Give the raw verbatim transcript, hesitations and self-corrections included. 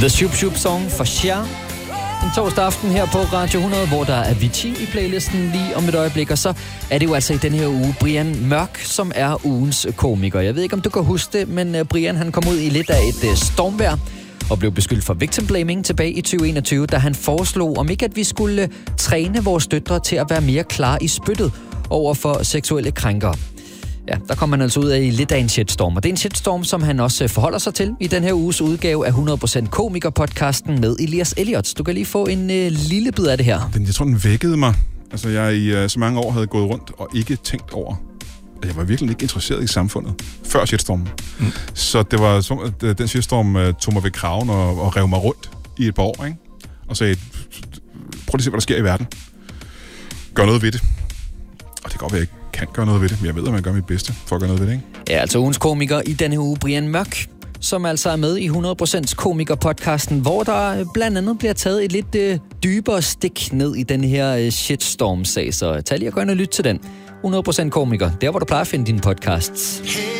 The Shoop Shoop Song for Cher. En torsdag aften her på Radio hundrede, hvor der er Avicii i playlisten lige om et øjeblik. Og så er det jo altså i den her uge Brian Mørk, som er ugens komiker. Jeg ved ikke, om du kan huske det, men Brian han kom ud i lidt af et stormvejr og blev beskyldt for victim blaming tilbage i tyve enogtyve, da han foreslog, om ikke at vi skulle træne vores døtre til at være mere klar i spyttet over for seksuelle krænkere. Ja, der kom han altså ud af lidt af en shitstorm, og det er en shitstorm, som han også forholder sig til i den her uges udgave af hundrede procent komiker-podcasten med Elias Elliot. Du kan lige få en øh, lille bid af det her. Den, jeg tror, den vækkede mig. Altså, jeg i øh, så mange år havde gået rundt og ikke tænkt over, at jeg var virkelig ikke interesseret i samfundet før shitstormen. Mm. Så det var som, at den shitstorm øh, tog mig ved kraven og, og rev mig rundt i et par år, ikke? Og sagde, prøv lige at se, hvad der sker i verden. Gør noget ved det. Og det kan godt være, at jeg kan gøre noget ved det, men jeg ved, at man gør mit bedste for at gøre noget ved det, ikke? Ja, altså ugens komiker i denne uge, Brian Mørk, som altså er med i hundrede procent komiker-podcasten, hvor der blandt andet bliver taget et lidt øh, dybere stik ned i den her øh, shitstorm-sag. Så tag lige og gå ind og lyt til den. hundrede procent komiker, der hvor du plejer at finde dine podcasts.